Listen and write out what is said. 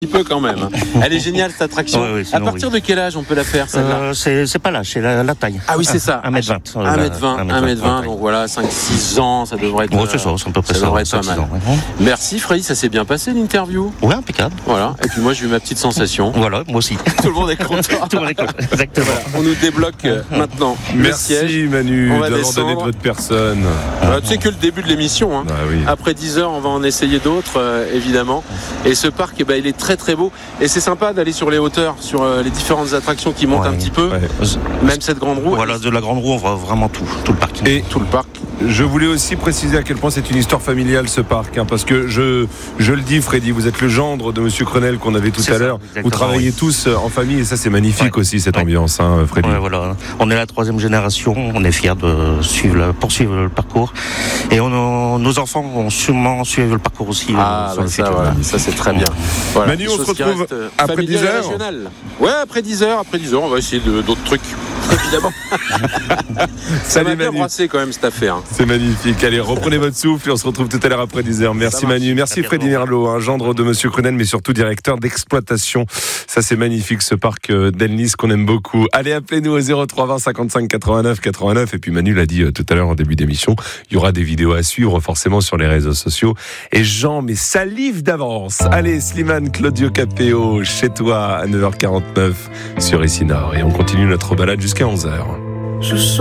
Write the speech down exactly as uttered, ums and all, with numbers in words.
Un petit peu quand même. Elle est géniale cette attraction. Ouais, ouais, à sinon, partir oui. de quel âge on peut la faire celle-là euh, c'est, c'est pas là, c'est la, la taille. Ah oui, c'est ça. un mètre vingt. un mètre vingt, un mètre vingt, donc voilà, cinq six ans, ça devrait être. Bon, c'est ça, c'est à peu près ça ça. devrait être cinq, pas mal. six ans, ouais. Merci Freddy, ça s'est bien passé l'interview. Ouais, impeccable. Voilà, et puis moi j'ai eu ma petite sensation. Voilà, moi aussi. Tout le monde est content. Tout le monde est content. Exactement. Voilà, on nous débloque euh, maintenant. Merci Le siège. Manu On va d'avoir donné de descendre. votre personne. Voilà, tu sais que le début de l'émission. Hein. Ah oui. Après dix heures, on va en essayer d'autres, euh, évidemment. Et ce parc, eh ben, il est très très beau. Et c'est sympa d'aller sur les hauteurs, sur euh, les différentes attractions qui montent Ouais. un petit peu. Ouais. Même cette grande roue. Voilà, de la grande roue, on voit vraiment tout, tout le parking. Et Tout le parc. je voulais aussi préciser à quel point c'est une histoire familiale ce parc, hein, parce que je, je le dis, Freddy, vous êtes le gendre de Monsieur Crenel qu'on avait tout C'est à ça, l'heure. exactement, Vous travaillez oui. tous en famille et ça c'est magnifique Ouais. aussi cette Ouais. ambiance, hein, Freddy. Ouais, voilà. On est la troisième génération, on est fiers de suivre le, poursuivre le parcours. Et on, nos enfants vont sûrement suivre le parcours aussi. Ah, euh, sur bah le ça, futur. voilà, ça c'est très bien. Voilà, Manu, des on se choses qui retrouve restent, euh, après familiales dix et heures. régionales. Ouais, après dix heures, après dix heures, on va essayer de, d'autres trucs. Évidemment. Ça m'a Salut bien Manu. brassé quand même cette affaire. Hein. C'est magnifique. Allez, reprenez votre souffle et on se retrouve tout à l'heure après dix heures. Merci Ça marche. Manu. Merci À Freddy bientôt. Merlot, un gendre de Monsieur Crenel, mais surtout directeur d'exploitation. Ça, c'est magnifique, ce parc euh, d'Elnis qu'on aime beaucoup. Allez, appelez-nous au zéro trois vingt cinquante-cinq quatre-vingt-neuf quatre-vingt-neuf. Et puis Manu l'a dit euh, tout à l'heure en début d'émission, il y aura des vidéos à suivre forcément sur les réseaux sociaux. Et Jean, mais salive d'avance. Allez, Slimane, Claudio Capéo, chez toi à neuf heures quarante-neuf sur Ici Nord. Et on continue notre balade jusqu'à onze heures. Je sens